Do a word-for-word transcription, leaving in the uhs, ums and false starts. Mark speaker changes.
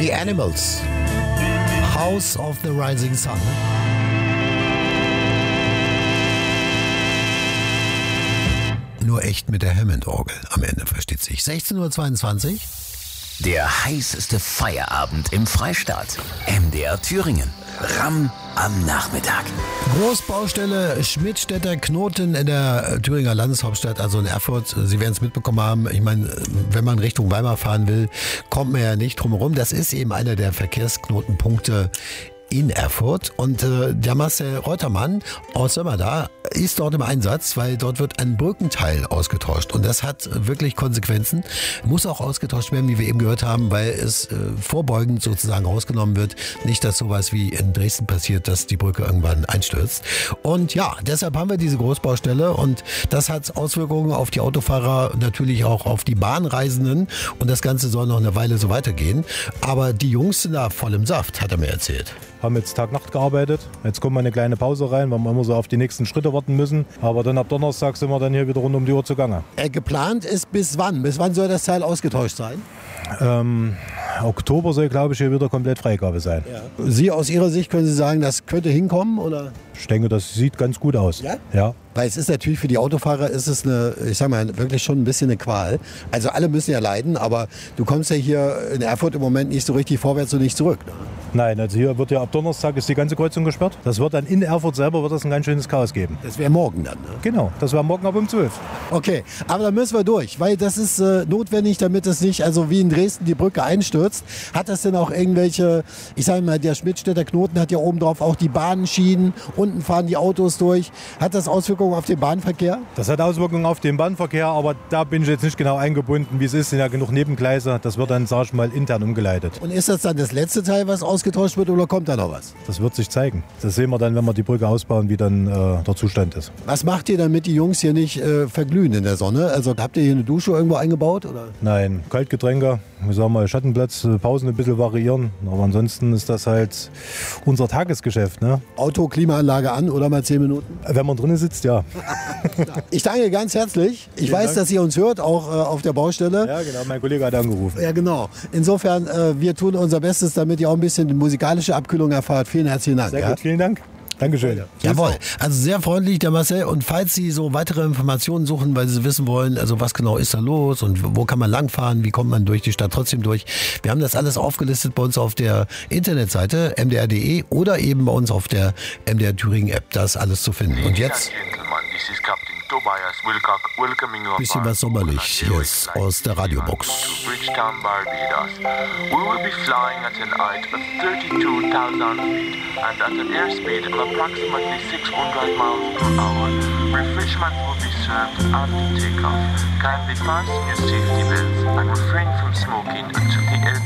Speaker 1: The Animals. House of the Rising Sun. Nur echt mit der Hammond-Orgel am Ende, versteht sich. sechzehn Uhr zweiundzwanzig.
Speaker 2: Der heißeste Feierabend im Freistaat. M D R Thüringen. Ramm am Nachmittag.
Speaker 1: Großbaustelle Schmidtstädter Knoten in der Thüringer Landeshauptstadt, also in Erfurt. Sie werden es mitbekommen haben. Ich meine, wenn man Richtung Weimar fahren will, kommt man ja nicht drum herum. Das ist eben einer der Verkehrsknotenpunkte in Erfurt. Und äh, der Marcel Reutermann aus Sömmerda ist dort im Einsatz, weil dort wird ein Brückenteil ausgetauscht. Und das hat wirklich Konsequenzen. Muss auch ausgetauscht werden, wie wir eben gehört haben, weil es äh, vorbeugend sozusagen rausgenommen wird. Nicht, dass sowas wie in Dresden passiert, dass die Brücke irgendwann einstürzt. Und ja, deshalb haben wir diese Großbaustelle. Und das hat Auswirkungen auf die Autofahrer, natürlich auch auf die Bahnreisenden. Und das Ganze soll noch eine Weile so weitergehen. Aber die Jungs sind da voll im Saft, hat er mir erzählt.
Speaker 3: Haben jetzt Tag-Nacht gearbeitet. Jetzt kommt mal eine kleine Pause rein, weil wir immer so auf die nächsten Schritte warten müssen. Aber dann ab Donnerstag sind wir dann hier wieder rund um die Uhr zugange.
Speaker 1: Äh, geplant ist bis wann? Bis wann soll das Teil ausgetauscht sein?
Speaker 3: Ähm, Oktober soll, glaube ich, hier wieder komplett Freigabe sein.
Speaker 1: Ja. Sie aus Ihrer Sicht, können Sie sagen, das könnte hinkommen? Oder?
Speaker 3: Ich denke, das sieht ganz gut aus.
Speaker 1: Ja?
Speaker 3: Ja.
Speaker 1: Weil es ist natürlich für die Autofahrer ist es eine, ich sag mal, wirklich schon ein bisschen eine Qual. Also alle müssen ja leiden, aber du kommst ja hier in Erfurt im Moment nicht so richtig vorwärts und nicht zurück.
Speaker 3: Nein, also hier wird ja ab Donnerstag ist die ganze Kreuzung gesperrt. Das wird dann in Erfurt selber wird das ein ganz schönes Chaos geben.
Speaker 1: Das wäre morgen dann, ne?
Speaker 3: Genau, das wäre morgen ab um zwölf.
Speaker 1: Okay, aber da müssen wir durch, weil das ist äh, notwendig, damit es nicht, also wie in Dresden die Brücke einstürzt. Hat das denn auch irgendwelche, ich sage mal, der Schmidtstädter Knoten hat ja oben drauf auch die Bahnschienen, unten fahren die Autos durch. Hat das Auswirkungen auf den Bahnverkehr?
Speaker 3: Das hat Auswirkungen auf den Bahnverkehr, aber da bin ich jetzt nicht genau eingebunden, wie es ist. Es sind ja genug Nebengleise, das wird dann, sag ich mal, intern umgeleitet.
Speaker 1: Und ist das dann das letzte Teil, was ausgetauscht wird, oder kommt da noch was?
Speaker 3: Das wird sich zeigen. Das sehen wir dann, wenn wir die Brücke ausbauen, wie dann äh, der Zustand ist.
Speaker 1: Was macht ihr, damit die Jungs hier nicht äh, verglühen in der Sonne? Also habt ihr hier eine Dusche irgendwo eingebaut? Oder?
Speaker 3: Nein, Kaltgetränke, wir sagen mal Schattenplatz, Pausen ein bisschen variieren. Aber ansonsten ist das halt unser Tagesgeschäft. Ne?
Speaker 1: Auto, Klimaanlage an oder mal zehn Minuten?
Speaker 3: Wenn man drinnen sitzt, ja.
Speaker 1: Ich danke ganz herzlich. Ich
Speaker 3: Vielen
Speaker 1: weiß,
Speaker 3: Dank.
Speaker 1: dass ihr uns hört, auch äh, auf der Baustelle.
Speaker 3: Ja, genau, mein Kollege hat angerufen.
Speaker 1: Ja, genau. Insofern, äh, wir tun unser Bestes, damit ihr auch ein bisschen die musikalische Abkühlung erfahrt. Vielen herzlichen Dank.
Speaker 3: Sehr
Speaker 1: Ja?
Speaker 3: gut, vielen Dank. Dankeschön.
Speaker 1: Jawohl, also sehr freundlich der Marcel. Und falls Sie so weitere Informationen suchen, weil Sie wissen wollen, also was genau ist da los und wo kann man langfahren, wie kommt man durch die Stadt trotzdem durch. Wir haben das alles aufgelistet bei uns auf der Internetseite m d r punkt d e oder eben bei uns auf der M D R Thüringen App, das alles zu finden. Und jetzt ein bisschen was sommerlich hier ist aus der Radiobox.
Speaker 4: Approximately six hundred miles per hour. Refreshment will be served after takeoff. Kindly fasten your safety belts and refrain from smoking until the